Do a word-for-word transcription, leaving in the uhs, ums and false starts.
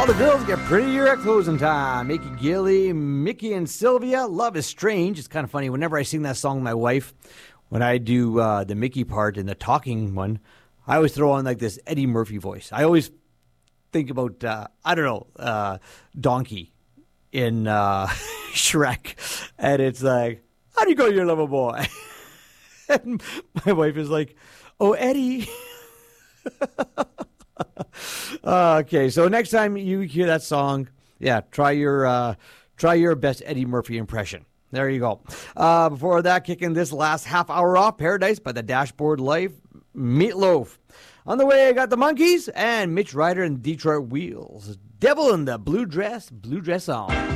All the girls get prettier at closing time. Mickey Gilly, Mickey and Sylvia, Love is Strange. It's kind of funny. Whenever I sing that song with my wife, when I do uh, the Mickey part and the talking one, I always throw on like this Eddie Murphy voice. I always think about, uh, I don't know, uh, Donkey in uh, Shrek. And it's like, how do you go, your little boy? And my wife is like, oh, Eddie. uh, okay, so next time you hear that song, yeah, try your uh, try your best Eddie Murphy impression. There you go. Uh, before that, kicking this last half hour off, Paradise by the Dashboard Life, Meatloaf. On the way, I got the Monkees and Mitch Ryder and Detroit Wheels. Devil in the Blue Dress, Blue Dress On.